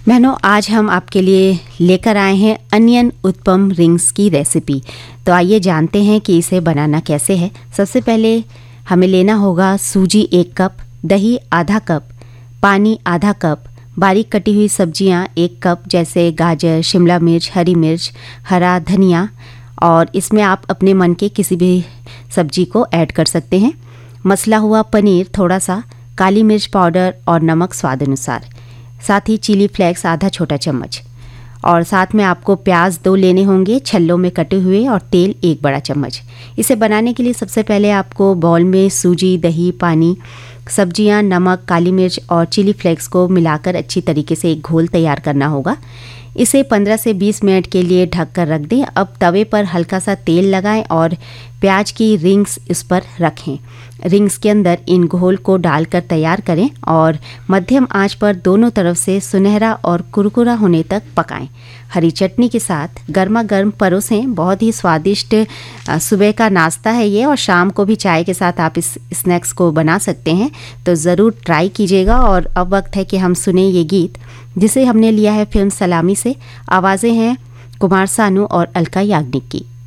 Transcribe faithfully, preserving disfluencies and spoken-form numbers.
बहनों, आज हम आपके लिए लेकर आए हैं अनियन उत्पम रिंग्स की रेसिपी। तो आइए जानते हैं कि इसे बनाना कैसे है। सबसे पहले हमें लेना होगा सूजी एक कप, दही आधा कप, पानी आधा कप, बारीक कटी हुई सब्जियां एक कप जैसे गाजर, शिमला मिर्च, हरी मिर्च, हरा धनिया, और इसमें आप अपने मन के किसी भी सब्जी को ऐड कर सकते हैं। मसला हुआ पनीर थोड़ा सा, काली मिर्च पाउडर और नमक स्वाद अनुसार, साथ ही चिली फ्लेक्स आधा छोटा चम्मच, और साथ में आपको प्याज दो लेने होंगे छल्लों में कटे हुए, और तेल एक बड़ा चम्मच। इसे बनाने के लिए सबसे पहले आपको बाउल में सूजी, दही, पानी, सब्जियां, नमक, काली मिर्च और चिली फ्लेक्स को मिलाकर अच्छी तरीके से एक घोल तैयार करना होगा। इसे पंद्रह से बीस मिनट के लिए ढक कर रख दें। अब तवे पर हल्का सा तेल लगाएं और प्याज की रिंग्स इस पर रखें। रिंग्स के अंदर इन घोल को डालकर तैयार करें और मध्यम आंच पर दोनों तरफ से सुनहरा और कुरकुरा होने तक पकाएं। हरी चटनी के साथ गर्मा गर्म परोसें। बहुत ही स्वादिष्ट सुबह का नाश्ता है ये, और शाम को भी चाय के साथ आप इस स्नैक्स को बना सकते हैं। तो ज़रूर ट्राई कीजिएगा। और अब वक्त है कि हम सुने ये गीत, जिसे हमने लिया है फिल्म सलामी से। आवाज़ें हैं कुमार सानू और अलका याग्निक की।